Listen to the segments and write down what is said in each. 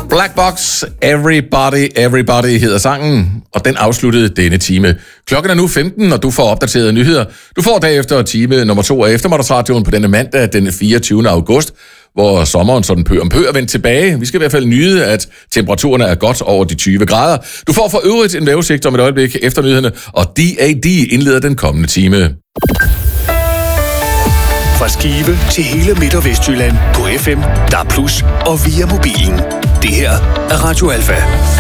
Black Box, Everybody hedder sangen, og den afsluttede denne time. Klokken er nu 15, og du får opdaterede nyheder. Du får derefter time nummer 2 af eftermiddagsradioen på denne mandag, den 24. august, hvor sommeren sådan pør om pør er vendt tilbage. Vi skal i hvert fald nyde, at temperaturerne er godt over de 20 grader. Du får for øvrigt en vejrudsigt om et øjeblik efter nyhederne, og DAD indleder den kommende time. Fra Skive til hele Midt- og Vestjylland på FM, DAB+ og via mobilen. Det her er Radio Alfa.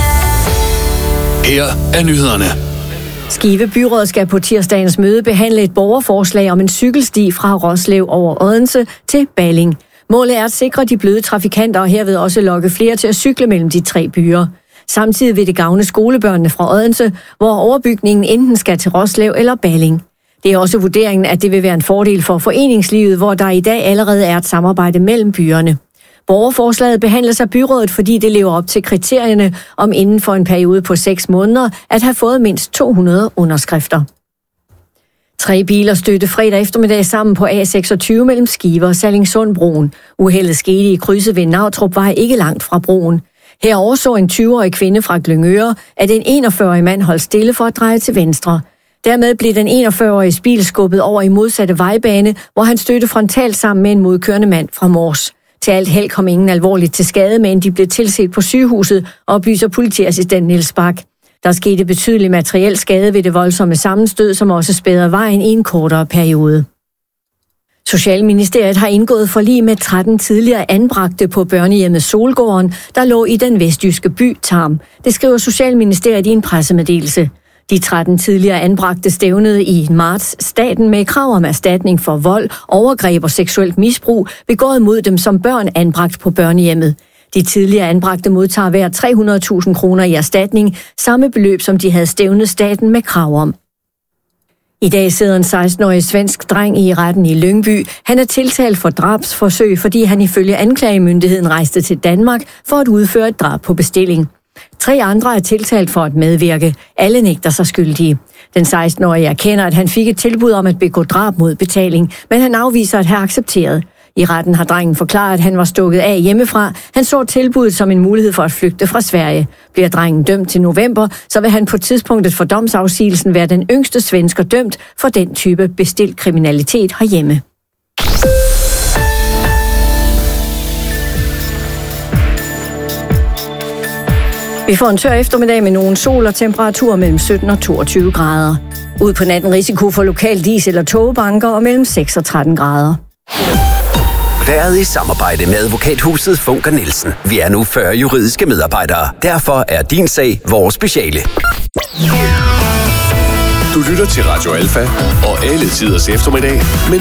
Her er nyhederne. Skive Byråd skal på tirsdagens møde behandle et borgerforslag om en cykelsti fra Roslev over Odense til Balling. Målet er at sikre de bløde trafikanter og herved også lokke flere til at cykle mellem de 3 byer. Samtidig vil det gavne skolebørnene fra Odense, hvor overbygningen enten skal til Roslev eller Balling. Det er også vurderingen, at det vil være en fordel for foreningslivet, hvor der i dag allerede er et samarbejde mellem byerne. Borgerforslaget behandles af byrådet, fordi det lever op til kriterierne om inden for en periode på 6 måneder at have fået mindst 200 underskrifter. 3 biler stødte fredag eftermiddag sammen på A26 mellem Skive og Sallingsundbroen. Uheldet skete i krydset ved Nautrupvej ikke langt fra broen. Her overså en 20-årig kvinde fra Glyngøre, at en 41-årig mand holdt stille for at dreje til venstre. Dermed blev den 41-årige bil skubbet over i modsatte vejbane, hvor han stødte frontalt sammen med en modkørende mand fra Mors. Til alt held kom ingen alvorligt til skade, men de blev tilset på sygehuset, oplyser politiassistent Niels Bak. Der skete betydelig materiel skade ved det voldsomme sammenstød, som også spæder vejen i en kortere periode. Socialministeriet har indgået forlig med 13 tidligere anbragte på børnehjemmet Solgården, der lå i den vestjyske by Tarm. Det skriver Socialministeriet i en pressemeddelelse. De 13 tidligere anbragte stævnede i marts staten med krav om erstatning for vold, overgreb og seksuelt misbrug begået mod dem som børn anbragt på børnehjemmet. De tidligere anbragte modtager hver 300.000 kroner i erstatning, samme beløb som de havde stævnet staten med krav om. I dag sidder en 16-årig svensk dreng i retten i Lyngby. Han er tiltalt for drabsforsøg, fordi han ifølge anklagemyndigheden rejste til Danmark for at udføre et drab på bestilling. 3 andre er tiltalt for at medvirke. Alle nægter sig skyldige. Den 16-årige erkender, at han fik et tilbud om at begå drab mod betaling, men han afviser at have accepteret. I retten har drengen forklaret, at han var stukket af hjemmefra. Han så tilbuddet som en mulighed for at flygte fra Sverige. Bliver drengen dømt til november, så vil han på tidspunktet for domsafsigelsen være den yngste svensker dømt for den type bestilt kriminalitet herhjemme. Vi får en tør eftermiddag med nogen sol og temperaturer mellem 17 og 22 grader. Ud på natten risiko for lokal diesel- og togbanker og mellem 6 og 13 grader. Været i samarbejde med advokathuset Funker Nielsen. Vi er nu 40 juridiske medarbejdere. Derfor er din sag vores speciale. Du lytter til Radio Alfa og alle tiders eftermiddag med